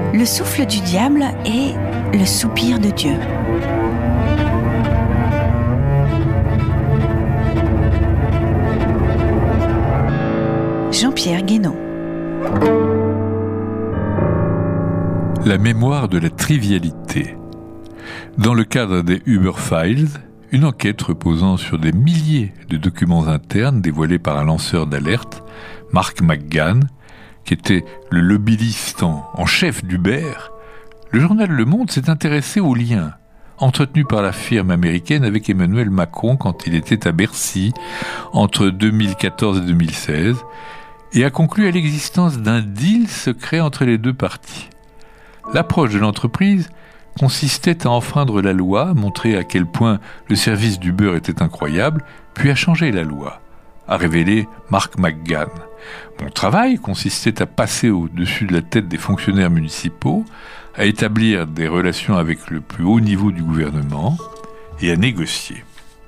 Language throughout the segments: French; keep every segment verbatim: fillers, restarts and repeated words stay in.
Le souffle du diable et le soupir de Dieu. Jean-Pierre Guénot. La mémoire de la trivialité. Dans le cadre des Uber Files, une enquête reposant sur des milliers de documents internes dévoilés par un lanceur d'alerte, Mark McGann, qui était le lobbyiste en, en chef d'Uber, le journal Le Monde s'est intéressé aux liens entretenus par la firme américaine avec Emmanuel Macron quand il était à Bercy entre deux mille quatorze et deux mille seize, et a conclu à l'existence d'un deal secret entre les deux parties. L'approche de l'entreprise consistait à enfreindre la loi, montrer à quel point le service d'Uber était incroyable, puis à changer la loi, a révélé Mark McGann. Mon travail consistait à passer au-dessus de la tête des fonctionnaires municipaux, à établir des relations avec le plus haut niveau du gouvernement et à négocier.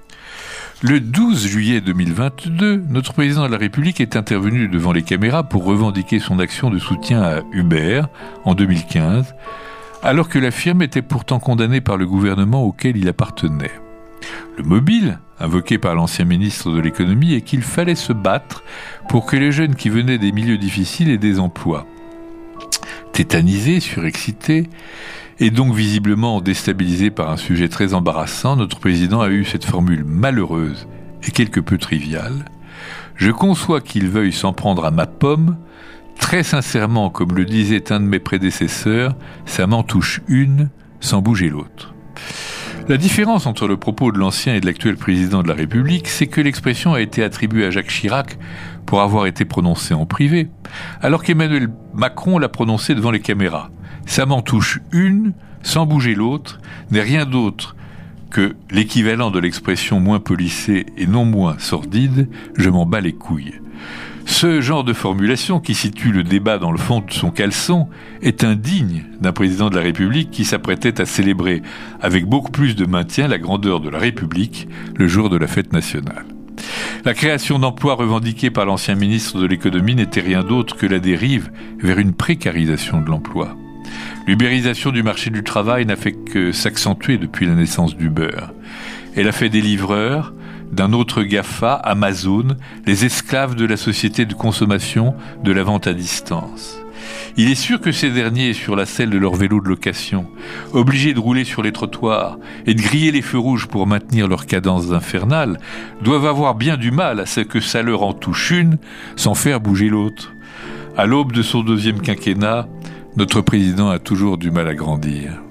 Le douze juillet deux mille vingt-deux, notre président de la République est intervenu devant les caméras pour revendiquer son action de soutien à Uber en deux mille quinze, alors que la firme était pourtant condamnée par le gouvernement auquel il appartenait. Le mobile, invoqué par l'ancien ministre de l'économie, est qu'il fallait se battre pour que les jeunes qui venaient des milieux difficiles aient des emplois. Tétanisé, surexcité, et donc visiblement déstabilisé par un sujet très embarrassant, notre président a eu cette formule malheureuse et quelque peu triviale. Je conçois qu'il veuille s'en prendre à ma pomme. Très sincèrement, comme le disait un de mes prédécesseurs, ça m'en touche une sans bouger l'autre. La différence entre le propos de l'ancien et de l'actuel président de la République, c'est que l'expression a été attribuée à Jacques Chirac pour avoir été prononcée en privé, alors qu'Emmanuel Macron l'a prononcée devant les caméras. Ça m'en touche une sans bouger l'autre n'est rien d'autre que l'équivalent de l'expression moins policée et non moins sordide « je m'en bats les couilles ». Ce genre de formulation, qui situe le débat dans le fond de son caleçon, est indigne d'un président de la République qui s'apprêtait à célébrer avec beaucoup plus de maintien la grandeur de la République le jour de la fête nationale. La création d'emplois revendiquée par l'ancien ministre de l'économie n'était rien d'autre que la dérive vers une précarisation de l'emploi. L'ubérisation du marché du travail n'a fait que s'accentuer depuis la naissance d'Uber. Elle a fait des livreurs, d'un autre GAFA, Amazon, les esclaves de la société de consommation de la vente à distance. Il est sûr que ces derniers, sur la selle de leur vélo de location, obligés de rouler sur les trottoirs et de griller les feux rouges pour maintenir leur cadence infernale, doivent avoir bien du mal à ce que ça leur en touche une sans faire bouger l'autre. À l'aube de son deuxième quinquennat, notre président a toujours du mal à grandir.